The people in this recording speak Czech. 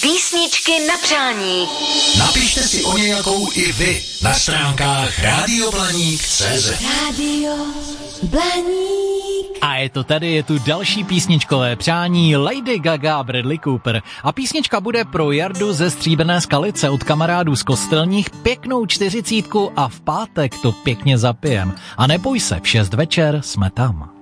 Písničky na přání. Napište si o nějakou i vy na stránkách radioblaník.cz. Radio Blaník. A je to tady, je tu další písničkové přání Lady Gaga a Bradley Cooper. A písnička bude pro Jardu ze Stříbrné Skalice od kamarádů z Kostelních, pěknou 40 a v pátek to pěkně zapijem. A neboj se, v 6 večer jsme tam.